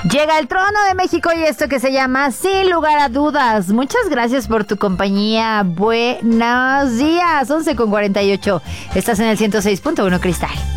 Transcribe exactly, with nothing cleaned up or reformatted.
Llega el trono de México y esto que se llama Sin Lugar a Dudas. Muchas gracias por tu compañía. Buenos días. once con cuarenta y ocho. Estás en el ciento seis punto uno Cristal.